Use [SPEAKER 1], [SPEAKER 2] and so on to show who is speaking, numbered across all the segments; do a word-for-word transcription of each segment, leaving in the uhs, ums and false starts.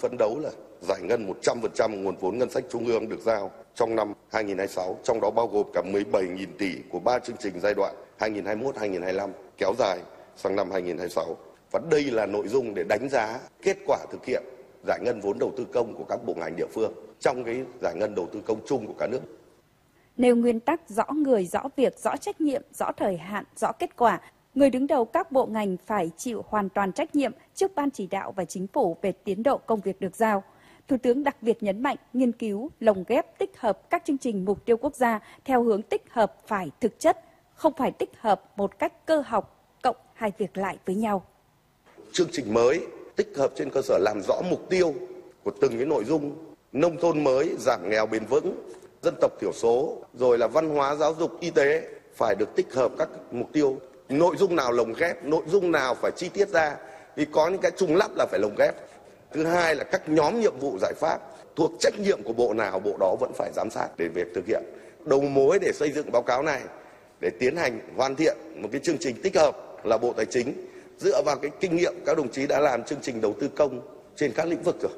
[SPEAKER 1] phấn đấu là giải ngân một trăm phần trăm nguồn vốn ngân sách trung ương được giao trong năm hai nghìn không trăm hai mươi sáu, trong đó bao gồm cả mười bảy nghìn tỷ của ba chương trình giai đoạn hai nghìn không trăm hai mươi mốt đến hai nghìn không trăm hai mươi lăm kéo dài sang năm hai nghìn không trăm hai mươi sáu. Và đây là nội dung để đánh giá kết quả thực hiện giải ngân vốn đầu tư công của các bộ ngành địa phương trong cái giải ngân đầu tư công chung của cả nước.
[SPEAKER 2] Nêu nguyên tắc rõ người, rõ việc, rõ trách nhiệm, rõ thời hạn, rõ kết quả, người đứng đầu các bộ ngành phải chịu hoàn toàn trách nhiệm trước Ban chỉ đạo và Chính phủ về tiến độ công việc được giao. Thủ tướng đặc biệt nhấn mạnh nghiên cứu, lồng ghép, tích hợp các chương trình mục tiêu quốc gia theo hướng tích hợp phải thực chất, không phải tích hợp một cách cơ học, cộng hai việc lại với nhau.
[SPEAKER 1] Chương trình mới tích hợp trên cơ sở làm rõ mục tiêu của từng cái nội dung, nông thôn mới, giảm nghèo bền vững, dân tộc thiểu số, rồi là văn hóa, giáo dục, y tế phải được tích hợp các mục tiêu. Nội dung nào lồng ghép, nội dung nào phải chi tiết ra, vì có những cái trùng lắp là phải lồng ghép. Thứ hai là các nhóm nhiệm vụ giải pháp thuộc trách nhiệm của bộ nào, bộ đó vẫn phải giám sát để việc thực hiện. Đầu mối để xây dựng báo cáo này, để tiến hành hoàn thiện một cái chương trình tích hợp là Bộ Tài chính, dựa vào cái kinh nghiệm các đồng chí đã làm chương trình đầu tư công trên các lĩnh vực rồi.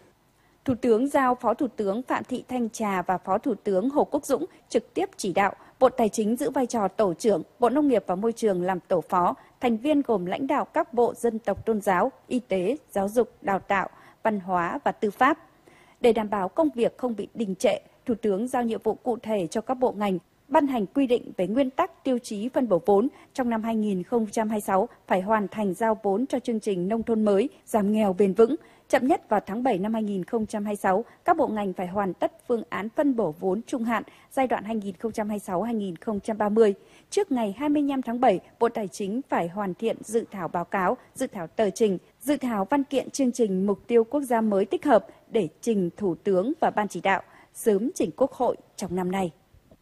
[SPEAKER 2] Thủ tướng giao Phó Thủ tướng Phạm Thị Thanh Trà và Phó Thủ tướng Hồ Quốc Dũng trực tiếp chỉ đạo, Bộ Tài chính giữ vai trò tổ trưởng, Bộ Nông nghiệp và Môi trường làm tổ phó, thành viên gồm lãnh đạo các bộ dân tộc tôn giáo, y tế, giáo dục, đào tạo, văn hóa và tư pháp. Để đảm bảo công việc không bị đình trệ, Thủ tướng giao nhiệm vụ cụ thể cho các bộ ngành, ban hành quy định về nguyên tắc tiêu chí phân bổ vốn trong năm hai nghìn không trăm hai mươi sáu phải hoàn thành giao vốn cho chương trình nông thôn mới, giảm nghèo bền vững. Chậm nhất vào tháng bảy năm hai nghìn không trăm hai mươi sáu, các bộ ngành phải hoàn tất phương án phân bổ vốn trung hạn giai đoạn hai nghìn không trăm hai mươi sáu đến hai nghìn không trăm ba mươi. Trước ngày hai mươi lăm tháng bảy, Bộ Tài chính phải hoàn thiện dự thảo báo cáo, dự thảo tờ trình, dự thảo văn kiện chương trình mục tiêu quốc gia mới tích hợp để trình Thủ tướng và Ban chỉ đạo, sớm trình Quốc hội trong năm nay.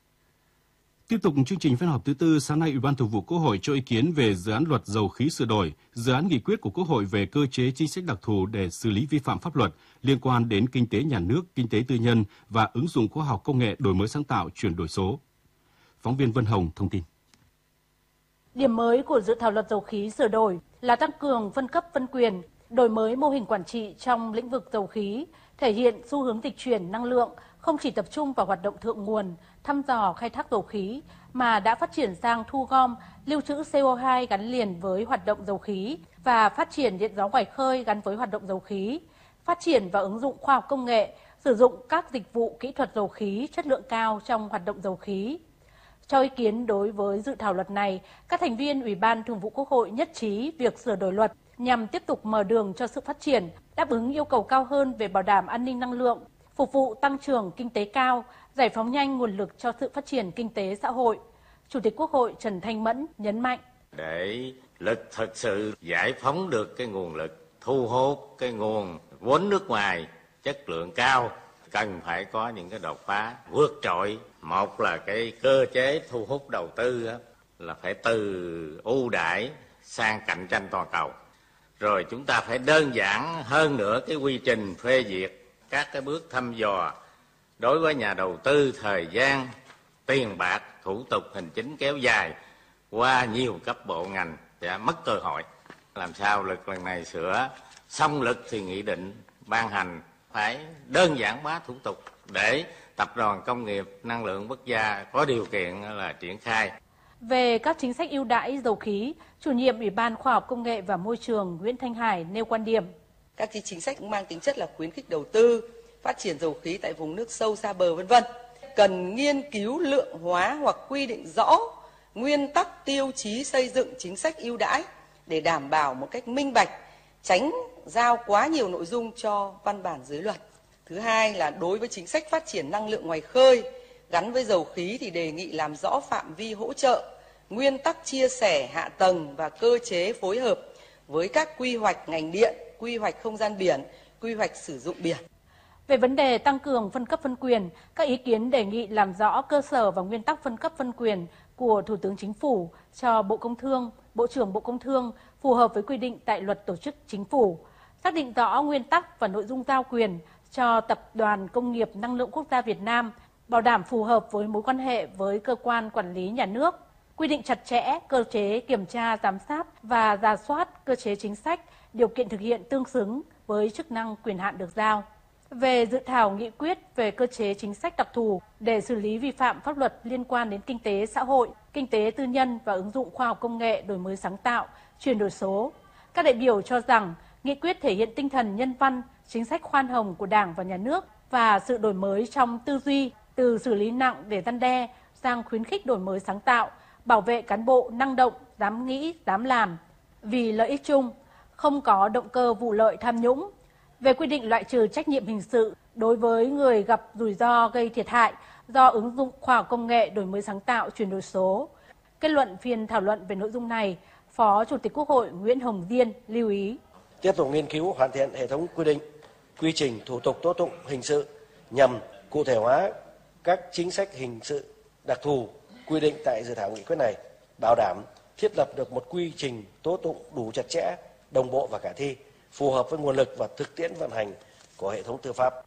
[SPEAKER 3] Tiếp tục chương trình phiên họp thứ tư, sáng nay Ủy ban Thường vụ Quốc hội cho ý kiến về dự án luật dầu khí sửa đổi, dự án nghị quyết của Quốc hội về cơ chế chính sách đặc thù để xử lý vi phạm pháp luật liên quan đến kinh tế nhà nước, kinh tế tư nhân và ứng dụng khoa học công nghệ đổi mới sáng tạo, chuyển đổi số. Phóng viên Vân Hồng thông tin.
[SPEAKER 4] Điểm mới của dự thảo luật dầu khí sửa đổi là tăng cường phân cấp phân quyền, đổi mới mô hình quản trị trong lĩnh vực dầu khí, thể hiện xu hướng dịch chuyển năng lượng không chỉ tập trung vào hoạt động thượng nguồn, thăm dò khai thác dầu khí, mà đã phát triển sang thu gom, lưu trữ xê o hai gắn liền với hoạt động dầu khí và phát triển điện gió ngoài khơi gắn với hoạt động dầu khí, phát triển và ứng dụng khoa học công nghệ, sử dụng các dịch vụ kỹ thuật dầu khí chất lượng cao trong hoạt động dầu khí. Cho ý kiến đối với dự thảo luật này, các thành viên Ủy ban Thường vụ Quốc hội nhất trí việc sửa đổi luật nhằm tiếp tục mở đường cho sự phát triển, đáp ứng yêu cầu cao hơn về bảo đảm an ninh năng lượng, phục vụ tăng trưởng kinh tế cao, giải phóng nhanh nguồn lực cho sự phát triển kinh tế xã hội. Chủ tịch Quốc hội Trần Thanh Mẫn nhấn mạnh.
[SPEAKER 5] Để lực thực sự giải phóng được cái nguồn lực, thu hút cái nguồn vốn nước ngoài chất lượng cao, cần phải có những cái đột phá vượt trội. Một là cái cơ chế thu hút đầu tư là phải từ ưu đãi sang cạnh tranh toàn cầu. Rồi chúng ta phải đơn giản hơn nữa cái quy trình phê duyệt, các cái bước thăm dò đối với nhà đầu tư, thời gian, tiền bạc, thủ tục hành chính kéo dài qua nhiều cấp bộ ngành sẽ mất cơ hội. Làm sao luật lần này sửa xong luật thì nghị định ban hành phải đơn giản hóa thủ tục để Tập đoàn Công nghiệp Năng lượng Quốc gia có điều kiện là triển khai.
[SPEAKER 4] Về các chính sách ưu đãi dầu khí, chủ nhiệm Ủy ban Khoa học Công nghệ và Môi trường Nguyễn Thanh Hải nêu quan điểm.
[SPEAKER 6] Các cái chính sách cũng mang tính chất là khuyến khích đầu tư, phát triển dầu khí tại vùng nước sâu xa bờ vân vân. Cần nghiên cứu lượng hóa hoặc quy định rõ nguyên tắc tiêu chí xây dựng chính sách ưu đãi để đảm bảo một cách minh bạch, tránh giao quá nhiều nội dung cho văn bản dưới luật. Thứ hai là đối với chính sách phát triển năng lượng ngoài khơi gắn với dầu khí thì đề nghị làm rõ phạm vi hỗ trợ, nguyên tắc chia sẻ hạ tầng và cơ chế phối hợp với các quy hoạch ngành điện, quy hoạch không gian biển, quy hoạch sử dụng biển.
[SPEAKER 4] Về vấn đề tăng cường phân cấp phân quyền, các ý kiến đề nghị làm rõ cơ sở và nguyên tắc phân cấp phân quyền của Thủ tướng Chính phủ cho Bộ Công Thương, Bộ trưởng Bộ Công Thương phù hợp với quy định tại Luật Tổ chức Chính phủ, xác định rõ nguyên tắc và nội dung giao quyền cho Tập đoàn Công nghiệp Năng lượng Quốc gia Việt Nam, bảo đảm phù hợp với mối quan hệ với cơ quan quản lý nhà nước, quy định chặt chẽ cơ chế kiểm tra giám sát và rà soát cơ chế chính sách, điều kiện thực hiện tương xứng với với chức năng quyền hạn được giao. Về dự thảo nghị quyết về cơ chế chính sách đặc thù để xử lý vi phạm pháp luật liên quan đến kinh tế xã hội, kinh tế tư nhân và ứng dụng khoa học công nghệ, đổi mới sáng tạo, chuyển đổi số, các đại biểu cho rằng nghị quyết thể hiện tinh thần nhân văn, chính sách khoan hồng của Đảng và Nhà nước và sự đổi mới trong tư duy từ xử lý nặng để răn đe sang khuyến khích đổi mới sáng tạo, bảo vệ cán bộ năng động, dám nghĩ, dám làm, vì lợi ích chung, không có động cơ vụ lợi tham nhũng. Về quy định loại trừ trách nhiệm hình sự đối với người gặp rủi ro gây thiệt hại do ứng dụng khoa học công nghệ, đổi mới sáng tạo, chuyển đổi số. Kết luận phiên thảo luận về nội dung này, Phó Chủ tịch Quốc hội Nguyễn Hồng Diên lưu ý.
[SPEAKER 7] Tiếp tục nghiên cứu hoàn thiện hệ thống quy định, quy trình thủ tục tố tụng hình sự nhằm cụ thể hóa các chính sách hình sự đặc thù quy định tại dự thảo nghị quyết này, bảo đảm thiết lập được một quy trình tố tụng đủ chặt chẽ, đồng bộ và khả thi, phù hợp với nguồn lực và thực tiễn vận hành của hệ thống tư pháp.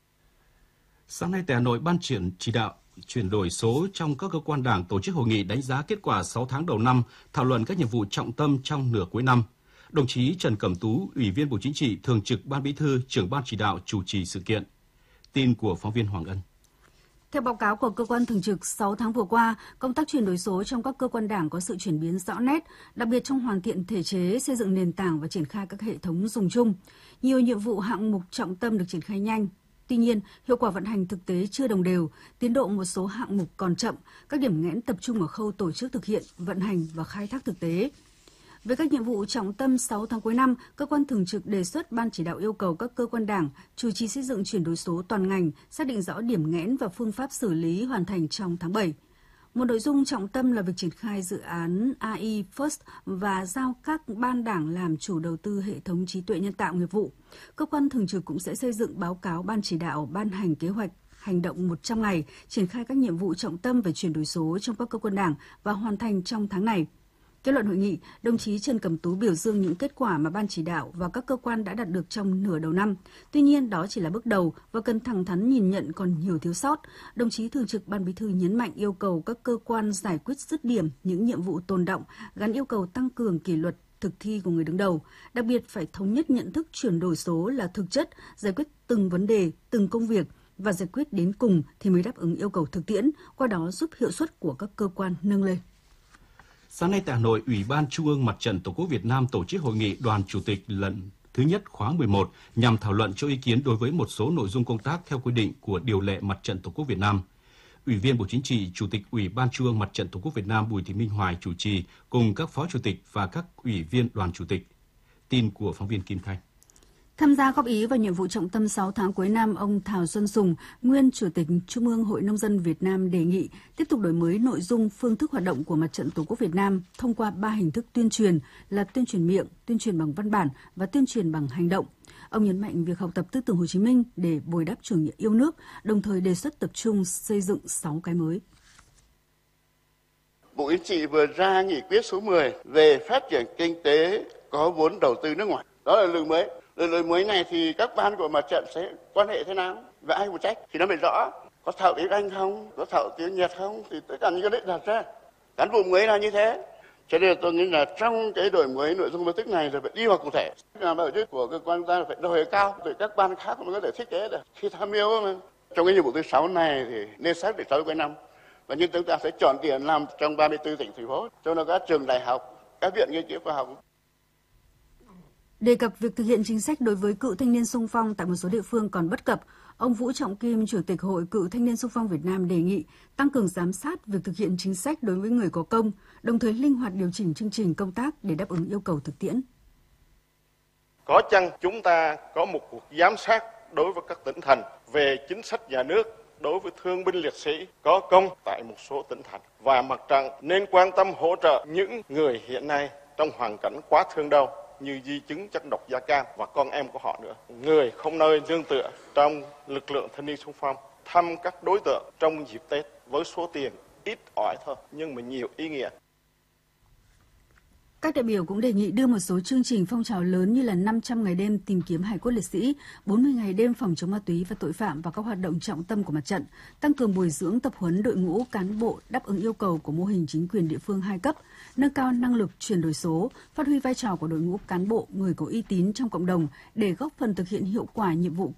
[SPEAKER 3] Sáng nay tại Hà Nội, Ban triển chỉ đạo chuyển đổi số trong các cơ quan Đảng tổ chức hội nghị đánh giá kết quả sáu tháng đầu năm, thảo luận các nhiệm vụ trọng tâm trong nửa cuối năm. Đồng chí Trần Cẩm Tú, Ủy viên Bộ Chính trị, Thường trực Ban Bí thư, Trưởng Ban chỉ đạo chủ trì sự kiện. Tin của phóng viên Hoàng Ân.
[SPEAKER 8] Theo báo cáo của cơ quan thường trực, sáu tháng vừa qua, công tác chuyển đổi số trong các cơ quan Đảng có sự chuyển biến rõ nét, đặc biệt trong hoàn thiện thể chế, xây dựng nền tảng và triển khai các hệ thống dùng chung. Nhiều nhiệm vụ hạng mục trọng tâm được triển khai nhanh. Tuy nhiên, hiệu quả vận hành thực tế chưa đồng đều, tiến độ một số hạng mục còn chậm, các điểm nghẽn tập trung ở khâu tổ chức thực hiện, vận hành và khai thác thực tế. Về các nhiệm vụ trọng tâm sáu tháng cuối năm, cơ quan thường trực đề xuất Ban chỉ đạo yêu cầu các cơ quan Đảng chủ trì xây dựng chuyển đổi số toàn ngành, xác định rõ điểm nghẽn và phương pháp xử lý hoàn thành trong tháng bảy. Một nội dung trọng tâm là việc triển khai dự án a i First và giao các ban Đảng làm chủ đầu tư hệ thống trí tuệ nhân tạo nghiệp vụ. Cơ quan thường trực cũng sẽ xây dựng báo cáo Ban chỉ đạo ban hành kế hoạch hành động một trăm ngày, triển khai các nhiệm vụ trọng tâm về chuyển đổi số trong các cơ quan Đảng và hoàn thành trong tháng này. Kết luận hội nghị, đồng chí Trần Cẩm Tú biểu dương những kết quả mà Ban chỉ đạo và các cơ quan đã đạt được trong nửa đầu năm. Tuy nhiên, đó chỉ là bước đầu và cần thẳng thắn nhìn nhận còn nhiều thiếu sót. Đồng chí Thường trực Ban Bí thư nhấn mạnh yêu cầu các cơ quan giải quyết dứt điểm những nhiệm vụ tồn đọng, gắn yêu cầu tăng cường kỷ luật thực thi của người đứng đầu. Đặc biệt phải thống nhất nhận thức chuyển đổi số là thực chất, giải quyết từng vấn đề, từng công việc và giải quyết đến cùng thì mới đáp ứng yêu cầu thực tiễn, qua đó giúp hiệu suất của các cơ quan nâng lên.
[SPEAKER 3] Sáng nay tại Hà Nội, Ủy ban Trung ương Mặt trận Tổ quốc Việt Nam tổ chức hội nghị Đoàn Chủ tịch lần thứ nhất khóa mười một nhằm thảo luận cho ý kiến đối với một số nội dung công tác theo quy định của điều lệ Mặt trận Tổ quốc Việt Nam. Ủy viên Bộ Chính trị, Chủ tịch Ủy ban Trung ương Mặt trận Tổ quốc Việt Nam Bùi Thị Minh Hoài chủ trì cùng các phó chủ tịch và các ủy viên đoàn chủ tịch. Tin của phóng viên Kim Thanh.
[SPEAKER 8] Tham gia góp ý vào nhiệm vụ trọng tâm sáu tháng cuối năm, ông Thảo Xuân Sùng, nguyên Chủ tịch Trung ương Hội Nông dân Việt Nam đề nghị tiếp tục đổi mới nội dung, phương thức hoạt động của Mặt trận Tổ quốc Việt Nam thông qua ba hình thức tuyên truyền là tuyên truyền miệng, tuyên truyền bằng văn bản và tuyên truyền bằng hành động. Ông nhấn mạnh việc học tập tư tưởng Hồ Chí Minh để bồi đắp chủ nghĩa yêu nước, đồng thời đề xuất tập trung xây dựng sáu cái mới.
[SPEAKER 9] Bộ Chính trị vừa ra nghị quyết số mười về phát triển kinh tế có vốn đầu tư nước ngoài. Đó là đường mới. Đường mới này thì các ban của mặt trận sẽ quan hệ thế nào và ai phụ trách thì nó phải rõ. Có thạo tiếng Anh không, có thạo tiếng Nhật không, thì tất cả những cái đấy đặt ra. Cán bộ mới là như thế. Cho nên tôi nghĩ là trong cái đổi mới nội dung phương thức này rồi phải đi vào cụ thể. Làm tổ chức của cơ quan ta phải đòi hỏi cao, rồi các ban khác mới có thể thiết kế được. Khi tham mưu mà. Trong cái nhiệm vụ thứ sáu này thì nên xác định sáu cái năm. Và nhưng chúng ta sẽ chọn tiền làm trong ba mươi tư tỉnh thành phố, cho nó các trường đại học, các viện nghiên cứu khoa học.
[SPEAKER 8] Đề cập việc thực hiện chính sách đối với cựu thanh niên xung phong tại một số địa phương còn bất cập, ông Vũ Trọng Kim, Chủ tịch Hội Cựu Thanh niên xung phong Việt Nam đề nghị tăng cường giám sát việc thực hiện chính sách đối với người có công, đồng thời linh hoạt điều chỉnh chương trình công tác để đáp ứng yêu cầu thực tiễn.
[SPEAKER 10] Có chăng chúng ta có một cuộc giám sát đối với các tỉnh thành về chính sách nhà nước đối với thương binh liệt sĩ có công tại một số tỉnh thành, và mặt trận nên quan tâm hỗ trợ những người hiện nay trong hoàn cảnh quá thương đau như di chứng chất độc da cam và con em của họ nữa. Người không nơi nương tựa trong lực lượng thanh niên xung phong thăm các đối tượng trong dịp Tết với số tiền ít ỏi thôi nhưng mà nhiều ý nghĩa.
[SPEAKER 8] Các đại biểu cũng đề nghị đưa một số chương trình phong trào lớn như là năm trăm ngày đêm tìm kiếm hài cốt liệt sĩ, bốn mươi ngày đêm phòng chống ma túy và tội phạm vào các hoạt động trọng tâm của mặt trận, tăng cường bồi dưỡng tập huấn đội ngũ cán bộ đáp ứng yêu cầu của mô hình chính quyền địa phương hai cấp, nâng cao năng lực chuyển đổi số, phát huy vai trò của đội ngũ cán bộ, người có uy tín trong cộng đồng để góp phần thực hiện hiệu quả nhiệm vụ